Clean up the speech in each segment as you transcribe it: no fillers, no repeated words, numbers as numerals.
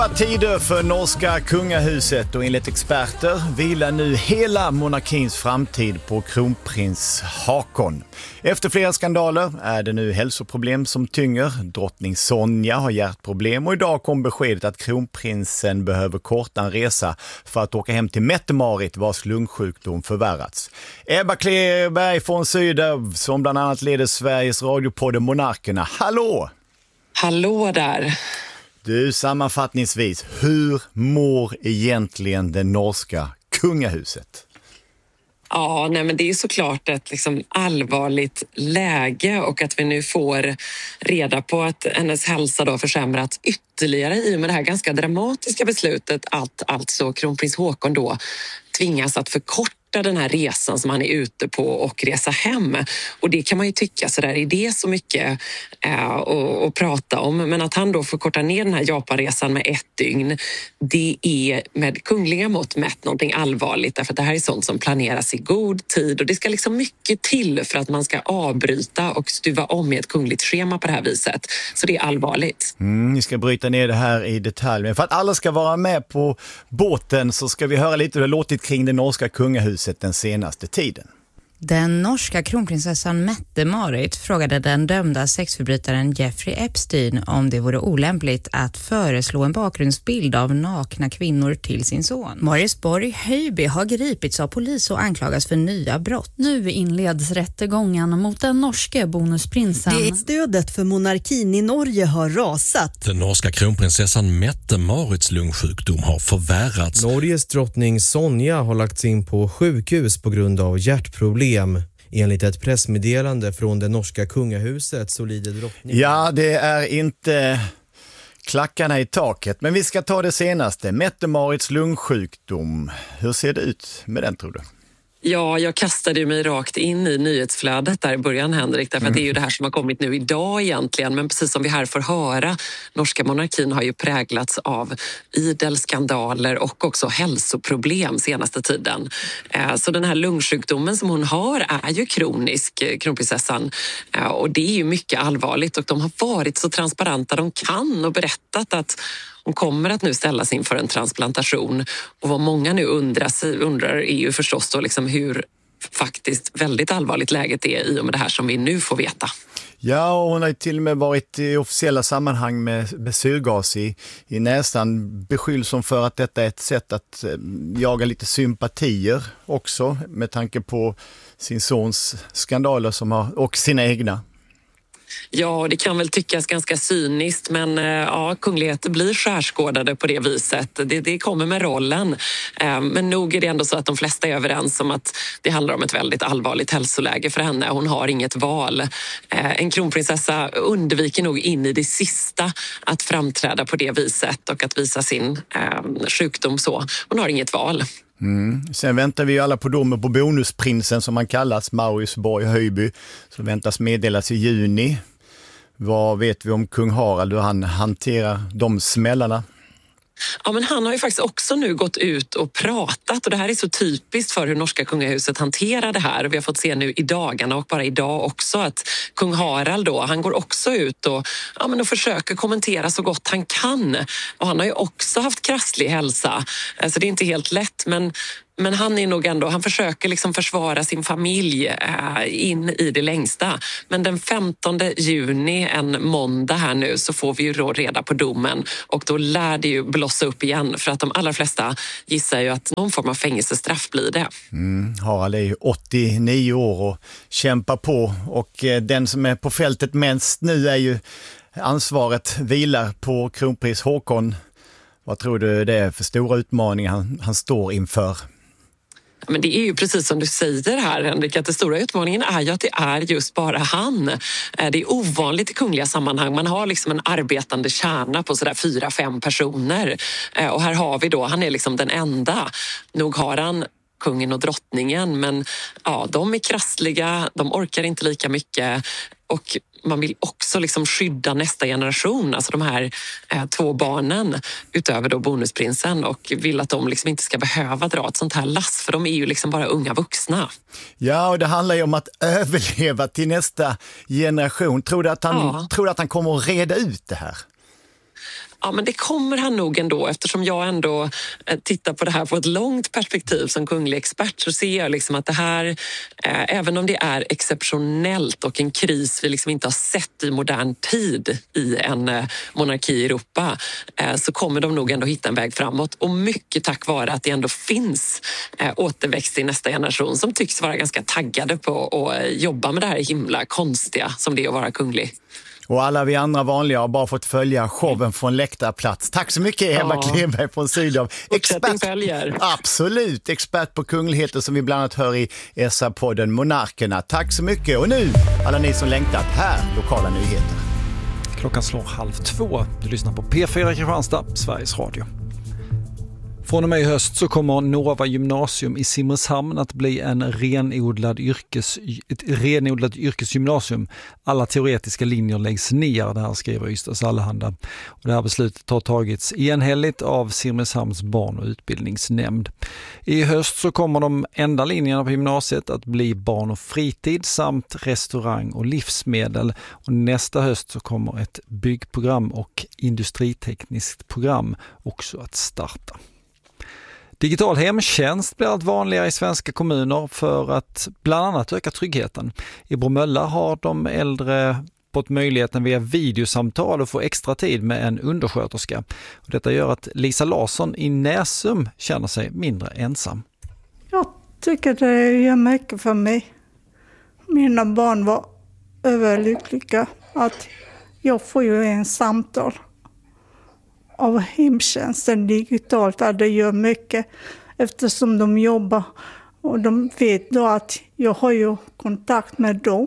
Tider för norska kungahuset och enligt experter vilar nu hela monarkins framtid på kronprins Haakon. Efter flera skandaler är det nu hälsoproblem som tynger. Drottning Sonja har hjärtproblem och idag kom beskedet att kronprinsen behöver korta en resa för att åka hem till Mette-Marit vars lungsjukdom förvärrats. Ebba Kleberg från Sydow som bland annat leder Sveriges radiopodden Monarkerna. Hallå! Hallå där! Du, sammanfattningsvis, hur mår egentligen det norska kungahuset? Ja, men det är såklart ett allvarligt läge och att vi nu får reda på att hennes hälsa då försämrats ytterligare i och med det här ganska dramatiska beslutet att alltså kronprins Haakon då tvingas att förkorta den här resan som han är ute på och resa hem. Och det kan man ju tycka sådär, är det så mycket att prata om? Men att han då får korta ner den här Japanresan med 1 dygn, det är med kungliga mått mätt någonting allvarligt därför att det här är sånt som planeras i god tid och det ska mycket till för att man ska avbryta och stuva om i ett kungligt schema på det här viset. Så det är allvarligt. Ni ska bryta ner det här i detalj. Men för att alla ska vara med på båten så ska vi höra lite hur det låtit kring det norska kungahuset den senaste tiden. Den norska kronprinsessan Mette-Marit frågade den dömda sexförbrytaren Jeffrey Epstein om det vore olämpligt att föreslå en bakgrundsbild av nakna kvinnor till sin son. Marisborg Höjby har gripits av polis och anklagas för nya brott. Nu inleds rättegången mot den norske bonusprinsen. Stödet för monarkin i Norge har rasat. Den norska kronprinsessan Mette-Marits lungsjukdom har förvärrats. Norges drottning Sonja har lagts in på sjukhus på grund av hjärtproblem. Enligt ett pressmeddelande från det norska kungahuset så lider drottningen. Ja, det är inte klackarna i taket, men vi ska ta det senaste. Mette-Marits lungsjukdom. Hur ser det ut med den, tror du? Ja, jag kastade mig rakt in i nyhetsflödet där i början, Henrik, därför att det är ju det här som har kommit nu idag egentligen, men precis som vi här får höra, norska monarkin har ju präglats av idel skandaler och också hälsoproblem senaste tiden. Så den här lungsjukdomen som hon har är ju kronisk, kronprinsessan, och det är ju mycket allvarligt och de har varit så transparenta de kan och berättat att hon kommer att nu ställas inför en transplantation och vad många nu undrar är ju förstås då hur faktiskt väldigt allvarligt läget är i och med det här som vi nu får veta. Ja, och hon har ju till och med varit i officiella sammanhang med syrgas i näsan, beskylls som för att detta är ett sätt att jaga lite sympatier också med tanke på sin sons skandaler och sina egna. Ja, det kan väl tyckas ganska cyniskt, men ja, kungligheter blir skärskådade på det viset. Det kommer med rollen. Men nog är det ändå så att de flesta är överens om att det handlar om ett väldigt allvarligt hälsoläge för henne. Hon har inget val. En kronprinsessa undviker nog in i det sista att framträda på det viset och att visa sin sjukdom så. Hon har inget val. Sen väntar vi ju alla på domen på bonusprinsen som han kallas, Marisborg Höjby, som väntas meddelas i juni. Vad vet vi om kung Harald, hur han hanterar de smällarna? Ja, men han har ju faktiskt också nu gått ut och pratat och det här är så typiskt för hur norska kungahuset hanterar det här. Vi har fått se nu i dagarna och bara idag också att kung Harald då, han går också ut och försöker kommentera så gott han kan. Och han har ju också haft krasslig hälsa, så det är inte helt lätt, men han är nog ändå, han försöker försvara sin familj in i det längsta. Men den 15 juni, en måndag här nu, så får vi ju då reda på domen och då lär det ju blossa upp igen för att de allra flesta gissar ju att någon form av fängelsestraff blir det. Harald är ju 89 år och kämpar på och den som är på fältet mest nu är ju ansvaret vilar på kronprins Haakon. Vad tror du det är för stora utmaningar han står inför? Men det är ju precis som du säger här, Henrik, att den stora utmaningen är ju att det är just bara han. Det är ovanligt i kungliga sammanhang. Man har en arbetande kärna på sådär 4-5 personer. Och här har vi då, han är den enda. Nog har han kungen och drottningen, men ja, de är krassliga, de orkar inte lika mycket och man vill också skydda nästa generation, alltså de här 2 barnen utöver då bonusprinsen, och vill att de inte ska behöva dra ett sånt här lass, för de är ju bara unga vuxna. Ja, och det handlar ju om att överleva till nästa generation. Tror du att han kommer att reda ut det här? Ja, men det kommer han nog ändå, eftersom jag ändå tittar på det här på ett långt perspektiv som kunglig expert, så ser jag liksom att det här, även om det är exceptionellt och en kris vi liksom inte har sett i modern tid i en monarki i Europa, så kommer de nog ändå hitta en väg framåt, och mycket tack vare att det ändå finns återväxt i nästa generation som tycks vara ganska taggade på att jobba med det här himla konstiga som det är att vara kunglig. Och alla vi andra vanliga har bara fått följa showen från läktarplats. Tack så mycket Eva Kleberg från Sydow. Absolut, expert på kungligheter som vi bland annat hör i SR-podden Monarkerna. Tack så mycket. Och nu, alla ni som längtat, här lokala nyheter. Klockan slår 1:30. Du lyssnar på P4 Kristianstad, Sveriges Radio. Från och med i höst så kommer Nova gymnasium i Simrishamn att bli ett renodlad yrkesgymnasium. Alla teoretiska linjer läggs ner, det här skriver Ystads Allehanda. Och det här beslutet har tagits enhälligt av Simrishamns barn- och utbildningsnämnd. I höst så kommer de enda linjerna på gymnasiet att bli barn- och fritid samt restaurang och livsmedel. Och nästa höst så kommer ett byggprogram och industritekniskt program också att starta. Digital hemtjänst blir allt vanligare i svenska kommuner för att bland annat öka tryggheten. I Bromölla har de äldre fått möjligheten via videosamtal att få extra tid med en undersköterska. Och detta gör att Lisa Larsson i Näsum känner sig mindre ensam. Jag tycker det gör mycket för mig. Mina barn var överlyckliga att jag får ju en samtal av hemtjänsten digitalt. Det gör mycket eftersom de jobbar och de vet då att jag har ju kontakt med dem.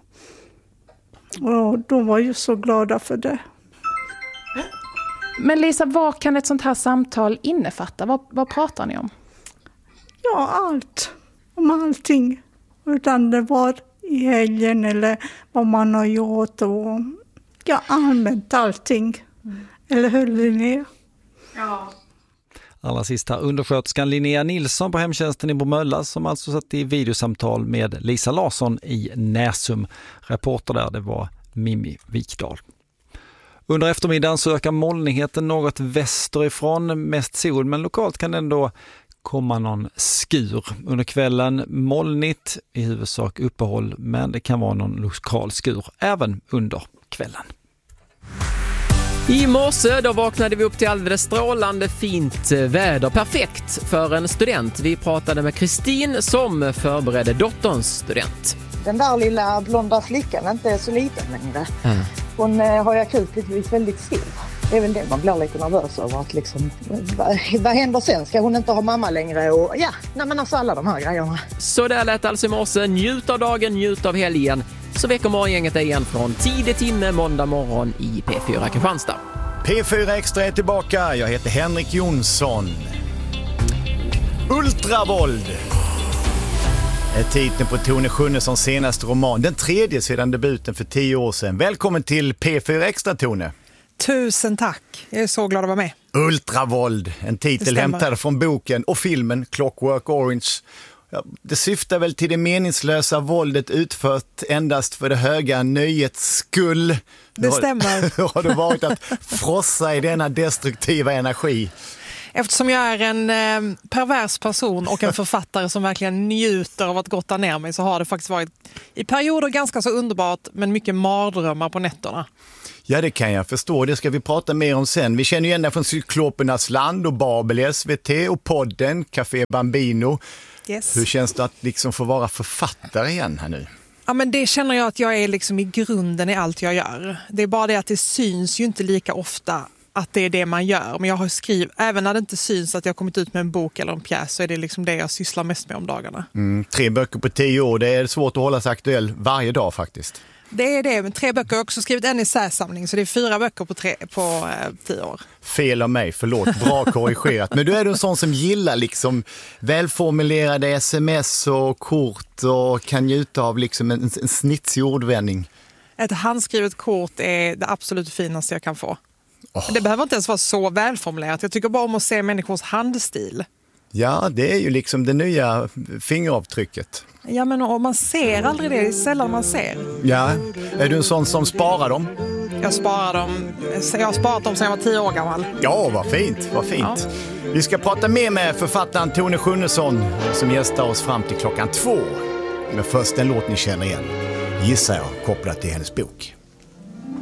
Och de var ju så glada för det. Men Lisa, vad kan ett sånt här samtal innefatta? Vad pratar ni om? Ja, allt. Om allting. Utan det var i helgen eller vad man har gjort och allmänt allting. Eller hur, Linnea? Ja. Allra sist här, undersköterskan Linnea Nilsson på hemtjänsten i Bromölla som alltså satt i videosamtal med Lisa Larsson i Näsum. Reporter där, det var Mimmi Vikdal. Under eftermiddagen så ökar molnigheten något västerifrån, mest sol, men lokalt kan det ändå komma någon skur. Under kvällen molnigt, i huvudsak uppehåll, men det kan vara någon lokal skur även under kvällen. I morse då vaknade vi upp till alldeles strålande fint väder. Perfekt för en student. Vi pratade med Kristin som förberedde dotterns student. Den där lilla blonda flickan är inte så liten längre. Hon har ju akut blivit väldigt stor. Det är väl det man blir lite nervös över. Att liksom, vad händer sen? Ska hon inte ha mamma längre? Och men alltså alla de här grejerna. Så där lät alltså i morse. Njut av dagen, njut av helgen. Så väcker morgongänget igen från tidig timme måndag morgon i P4 Kristianstad. P4 Extra är tillbaka. Jag heter Henrik Jonsson. Ultravåld är titeln på Tone Schunnessons senaste roman. Den tredje sedan debuten för 10 år sedan. Välkommen till P4 Extra, Tone. Tusen tack. Jag är så glad att vara med. Ultravåld, en titel hämtad från boken och filmen Clockwork Orange. Ja, det syftar väl till det meningslösa våldet utfört endast för det höga nöjets skull. Det stämmer. Hur har det varit att frossa i denna destruktiva energi? Eftersom jag är en pervers person och en författare som verkligen njuter av att gotta ner mig, så har det faktiskt varit i perioder ganska så underbart, men mycket mardrömmar på nätterna. Ja, det kan jag förstå. Det ska vi prata mer om sen. Vi känner ju igen från Cyklopernas land och Babel i SVT och podden Café Bambino. Yes. Hur känns det att liksom få vara författare igen här nu? Ja, men det känner jag att jag är liksom i grunden i allt jag gör. Det är bara det att det syns ju inte lika ofta att det är det man gör. Men jag har skrivit, även när det inte syns att jag har kommit ut med en bok eller en pjäs, så är det liksom det jag sysslar mest med om dagarna. 3 böcker på 10 år, det är svårt att hålla sig aktuell varje dag faktiskt. Det är det, men 3 böcker. Jag har också skrivit en essäsamling, så det är 4 böcker på 10 år. Fel av mig, förlåt. Bra korrigerat. Men du är en sån som gillar liksom välformulerade sms och kort och kan njuta av liksom en snitsig ordvändning. Ett handskrivet kort är det absolut finaste jag kan få. Det behöver inte ens vara så välformulerat. Jag tycker bara om att se människors handstil. Ja, det är ju liksom det nya fingeravtrycket. Ja, men och man ser aldrig det. Det är sällan man ser. Ja, är du en sån som sparar dem? Jag har sparat dem sedan jag var 10 år gammal. Ja, vad fint, vad fint. Ja. Vi ska prata mer med författaren Tone Schunnesson som gästar oss fram till 2:00. Men först en låt ni känner igen, gissar jag, kopplat till hennes bok.